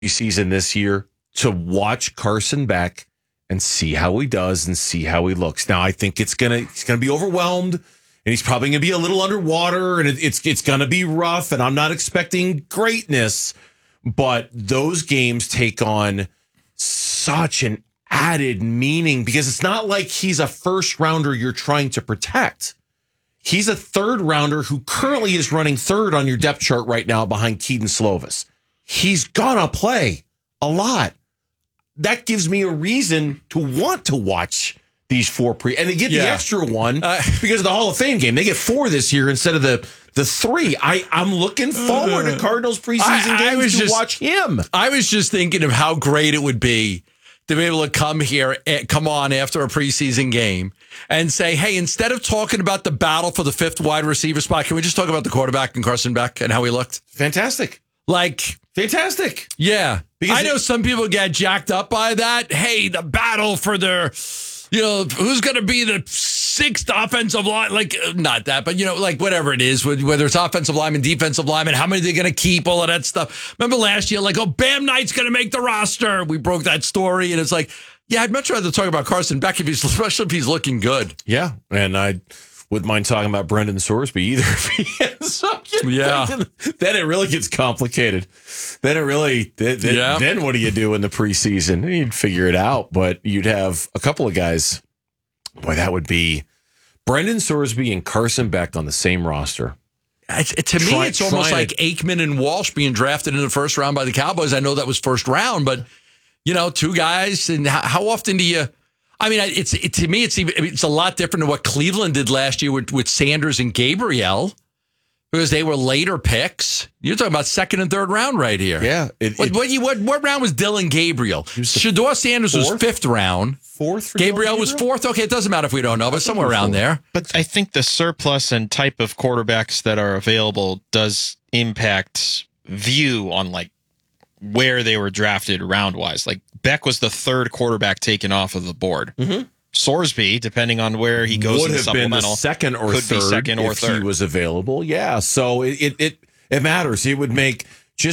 season this year to watch Carson Beck and see how he does and see how he looks. Now, I think he's gonna be overwhelmed, and he's probably gonna be a little underwater, and it's gonna be rough. And I'm not expecting greatness, but those games take on such an added meaning because it's not like he's a first rounder you're trying to protect. He's a third rounder who currently is running third on your depth chart right now behind Keaton Slovis. He's gonna play a lot. That gives me a reason to want to watch these four and they get the extra one because of the Hall of Fame game. They get 4 this year instead of the 3. I'm looking forward to Cardinals preseason games to watch him. I was just thinking of how great it would be to be able to come on after a preseason game and say, hey, instead of talking about the battle for the 5th wide receiver spot, can we just talk about the quarterback and Carson Beck and how he looked? Fantastic. Fantastic. Yeah. Because I know some people get jacked up by that. Hey, the battle for their, who's going to be the 6th offensive line? Like, not that, but, like whatever it is, whether it's offensive lineman, defensive lineman, how many they're going to keep, all of that stuff. Remember last year, like, Bam Knight's going to make the roster. We broke that story. And it's like, yeah, I'd much rather talk about Carson Beck, especially if he's looking good. Yeah. And I wouldn't mind talking about Brendan Sorsby either if he ends up then it really gets complicated. Then then what do you do in the preseason? You'd figure it out, but you'd have a couple of guys. Boy, that would be Brendan Sorsby and Carson Beck on the same roster. To me, it's almost like Aikman and Walsh being drafted in the first round by the Cowboys. I know that was first round, but 2 guys. And how often do you? I mean, to me, it's a lot different than what Cleveland did last year with Sanders and Gabriel, because they were later picks. You're talking about 2nd and 3rd round right here. Yeah. What round was Dylan Gabriel? Shedeur Sanders was 5th round. 4th for Gabriel was 4th. Okay, it doesn't matter if we don't know, but somewhere around there. But I think the surplus and type of quarterbacks that are available does impact view on where they were drafted round-wise. Like, Beck was the 3rd quarterback taken off of the board. Mm-hmm. Sorsby, depending on where he goes in the supplemental, would have been the 2nd or 3rd if 3rd. He was available. Yeah, so it matters. It would make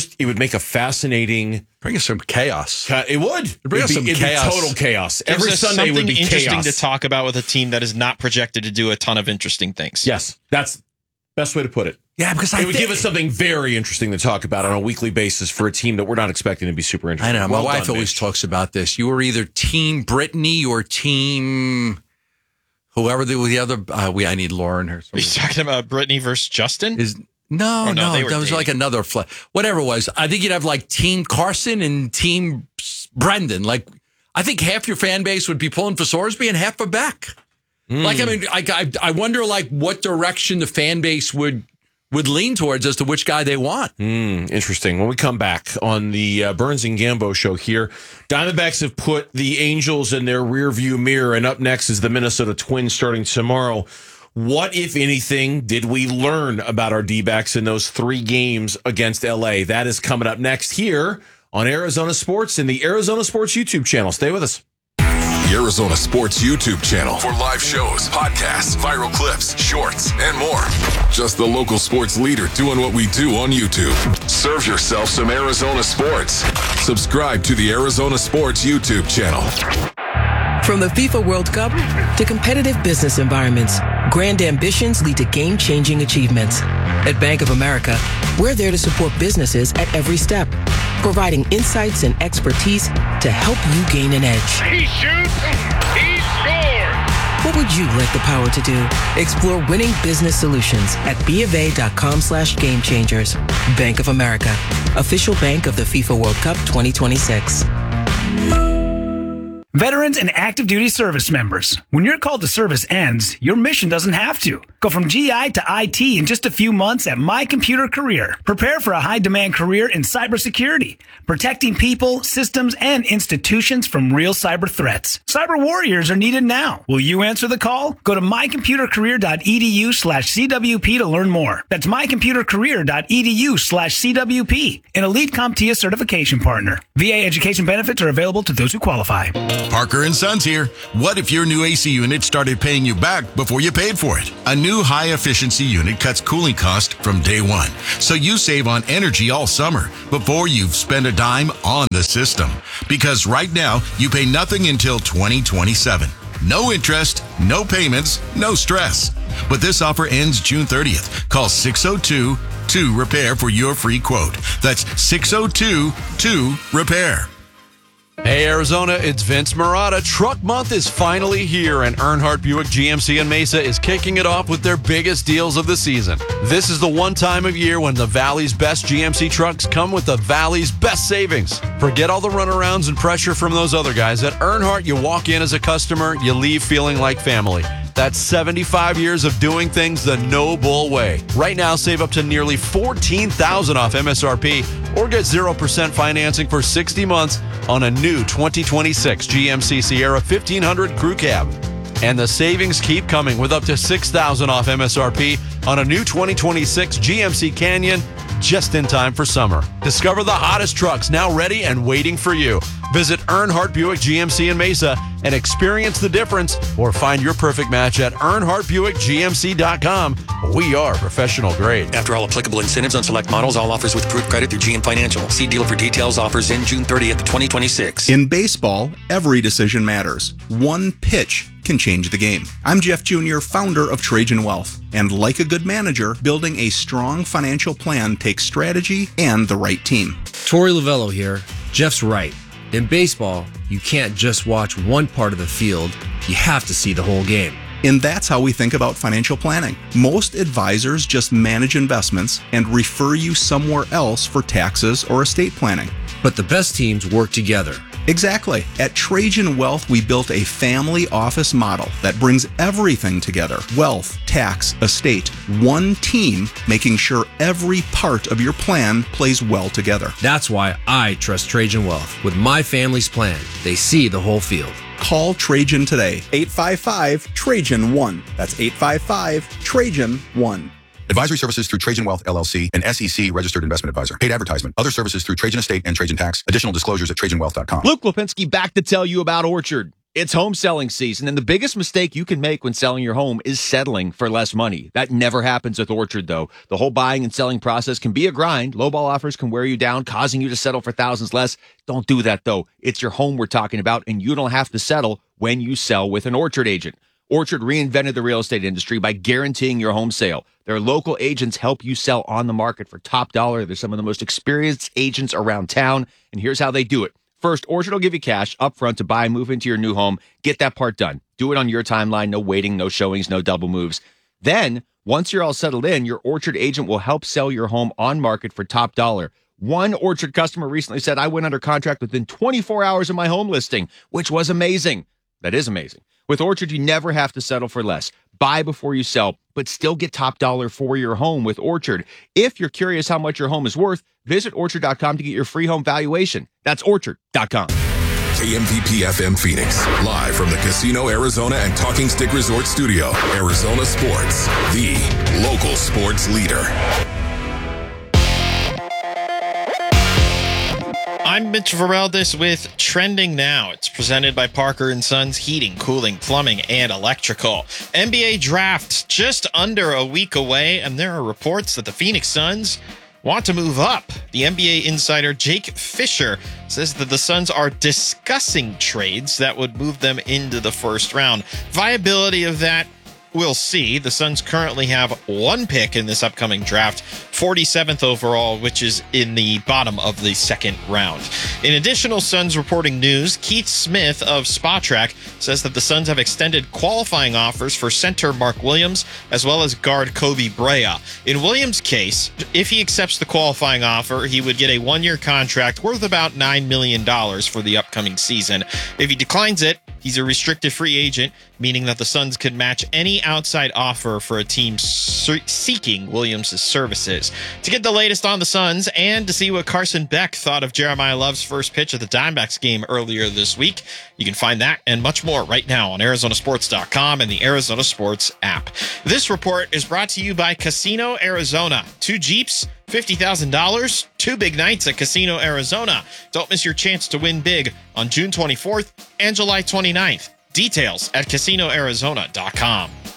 a fascinating... Bring us some chaos. It would. It'd be total chaos. Every Sunday would be chaos. Something interesting to talk about with a team that is not projected to do a ton of interesting things. Yes, that's the best way to put it. Yeah, because it would give us something very interesting to talk about on a weekly basis for a team that we're not expecting to be super interesting. I know. My wife always talks about this. You were either team Brittany or team whoever the other. I need Lauren. Are you talking about Brittany versus Justin? No, that was like another whatever it was. I think you'd have like team Carson and team Brendan. Like, I think half your fan base would be pulling for Sorsby and half for Beck. Like, I mean, I wonder what direction the fan base would lean towards as to which guy they want. Interesting. When we come back on the Burns and Gambo show here, Diamondbacks have put the Angels in their rearview mirror, and up next is the Minnesota Twins starting tomorrow. What, if anything, did we learn about our D-backs in those 3 games against L.A.? That is coming up next here on Arizona Sports and the Arizona Sports YouTube channel. Stay with us. The Arizona Sports YouTube channel for live shows, podcasts, viral clips, shorts, and more. Just the local sports leader doing what we do on YouTube. Serve yourself some Arizona sports. Subscribe to the Arizona Sports YouTube channel. From the FIFA World Cup to competitive business environments, grand ambitions lead to game-changing achievements. At Bank of America, we're there to support businesses at every step, providing insights and expertise to help you gain an edge. He shoots, he scores! What would you like the power to do? Explore winning business solutions at BofA.com/gamechangers. Bank of America, official bank of the FIFA World Cup 2026. Veterans and active duty service members, when your call to service ends, your mission doesn't have to. Go from GI to IT in just a few months at My Computer Career. Prepare for a high-demand career in cybersecurity, protecting people, systems, and institutions from real cyber threats. Cyber warriors are needed now. Will you answer the call? Go to mycomputercareer.edu/CWP to learn more. That's mycomputercareer.edu/CWP, an elite CompTIA certification partner. VA education benefits are available to those who qualify. Parker & Sons here. What if your new AC unit started paying you back before you paid for it? A new new high-efficiency unit cuts cooling cost from day one, so you save on energy all summer before you've spent a dime on the system. Because right now, you pay nothing until 2027. No interest, no payments, no stress. But this offer ends June 30th. Call 602-2-REPAIR for your free quote. That's 602-2-REPAIR. Hey Arizona, it's Vince Marotta. Truck Month is finally here, and Earnhardt Buick GMC in Mesa is kicking it off with their biggest deals of the season. This is the one time of year when the Valley's best GMC trucks come with the Valley's best savings. Forget all the runarounds and pressure from those other guys. At Earnhardt, you walk in as a customer, you leave feeling like family. That's 75 years of doing things the no bull way. Right now, save up to nearly $14,000 off MSRP or get 0% financing for 60 months on a new 2026 GMC Sierra 1500 Crew Cab. And the savings keep coming with up to $6,000 off MSRP on a new 2026 GMC Canyon just in time for summer. Discover the hottest trucks now ready and waiting for you. Visit Earnhardt Buick GMC in Mesa and experience the difference, or find your perfect match at EarnhardtBuickGMC.com. We are professional grade. After all applicable incentives on select models, all offers with approved credit through GM Financial. See dealer for details. Offers in June 30th, 2026. In baseball, every decision matters. One pitch can change the game. I'm Jeff Jr., founder of Trajan Wealth. And like a good manager, building a strong financial plan takes strategy and the right team. Torey Lavello here. Jeff's right. In baseball, you can't just watch one part of the field. You have to see the whole game. And that's how we think about financial planning. Most advisors just manage investments and refer you somewhere else for taxes or estate planning. But the best teams work together. Exactly. At Trajan Wealth, we built a family office model that brings everything together. Wealth, tax, estate, one team, making sure every part of your plan plays well together. That's why I trust Trajan Wealth. With my family's plan, they see the whole field. Call Trajan today. 855-TRAJAN-1. That's 855-TRAJAN-1. Advisory services through Trajan Wealth, LLC, an SEC registered investment advisor. Paid advertisement. Other services through Trajan Estate and Trajan Tax. Additional disclosures at TrajanWealth.com. Luke Lipinski back to tell you about Orchard. It's home selling season, and the biggest mistake you can make when selling your home is settling for less money. That never happens with Orchard, though. The whole buying and selling process can be a grind. Lowball offers can wear you down, causing you to settle for thousands less. Don't do that, though. It's your home we're talking about, and you don't have to settle when you sell with an Orchard agent. Orchard reinvented the real estate industry by guaranteeing your home sale. Their local agents help you sell on the market for top dollar. They're some of the most experienced agents around town, and here's how they do it. First, Orchard will give you cash up front to buy and move into your new home. Get that part done. Do it on your timeline. No waiting, no showings, no double moves. Then, once you're all settled in, your Orchard agent will help sell your home on market for top dollar. One Orchard customer recently said, I went under contract within 24 hours of my home listing, which was amazing. That is amazing. With Orchard, you never have to settle for less. Buy before you sell, but still get top dollar for your home with Orchard. If you're curious how much your home is worth, visit Orchard.com to get your free home valuation. That's Orchard.com. KMVP FM Phoenix, live from the Casino Arizona and Talking Stick Resort Studio. Arizona Sports, the local sports leader. I'm Mitch Vareldes with Trending Now. It's presented by Parker & Sons Heating, Cooling, Plumbing, and Electrical. NBA draft just under a week away, and there are reports that the Phoenix Suns want to move up. The NBA insider Jake Fisher says that the Suns are discussing trades that would move them into the first round. Viability of that, we'll see. The Suns currently have one pick in this upcoming draft, 47th overall, which is in the bottom of the second round. In additional Suns reporting news, Keith Smith of Spotrac says that the Suns have extended qualifying offers for center Mark Williams as well as guard Kobe Brea. In Williams' case, if he accepts the qualifying offer, he would get a one-year contract worth about $9 million for the upcoming season. If he declines it, he's a restricted free agent, meaning that the Suns could match any outside offer for a team seeking Williams' services. To get the latest on the Suns and to see what Carson Beck thought of Jeremiah Love's first pitch at the Diamondbacks game earlier this week, you can find that and much more right now on ArizonaSports.com and the Arizona Sports app. This report is brought to you by Casino Arizona. 2 Jeeps, $50,000, 2 big nights at Casino Arizona. Don't miss your chance to win big on June 24th and July 29th. Details at CasinoArizona.com.